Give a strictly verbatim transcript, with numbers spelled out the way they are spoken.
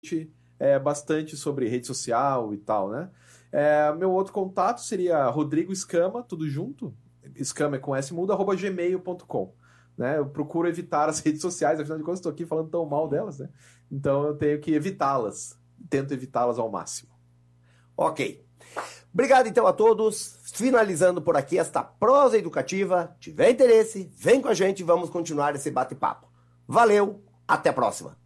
é, bastante sobre rede social e tal, né? É, meu outro contato seria Rodrigo Escama, tudo junto, Escama é com S mudo, arroba gmail ponto com. Né? Eu procuro evitar as redes sociais, afinal de contas estou aqui falando tão mal delas, né? Então eu tenho que evitá-las, tento evitá-las ao máximo. Ok. Obrigado então a todos, finalizando por aqui esta prosa educativa. Tiver interesse, vem com a gente e vamos continuar esse bate-papo. Valeu, até a próxima.